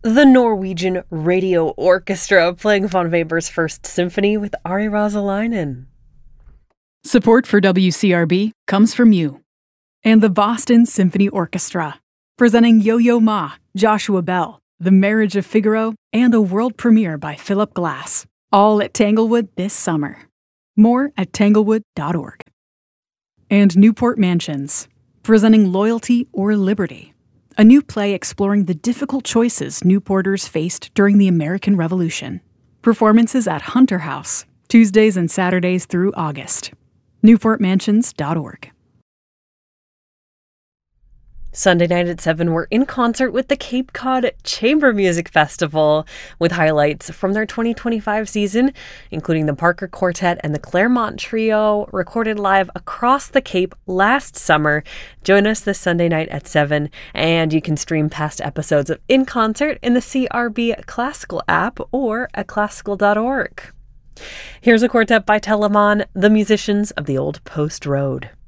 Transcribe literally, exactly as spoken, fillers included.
The Norwegian Radio Orchestra playing von Weber's First Symphony with Ari Rasalainen. Support for W C R B comes from you and the Boston Symphony Orchestra, presenting Yo-Yo Ma, Joshua Bell, The Marriage of Figaro, and a world premiere by Philip Glass, all at Tanglewood this summer. More at tanglewood dot org. And Newport Mansions, presenting Loyalty or Liberty, a new play exploring the difficult choices Newporters faced during the American Revolution. Performances at Hunter House, Tuesdays and Saturdays through August. newport mansions dot org. Sunday night at seven, we're in concert with the Cape Cod Chamber Music Festival with highlights from their twenty twenty-five season, including the Parker Quartet and the Claremont Trio, recorded live across the Cape last summer. Join us this Sunday night at seven, and you can stream past episodes of In Concert in the C R B Classical app or at classical dot org. Here's a quartet by Telemann, the musicians of the Old Post Road.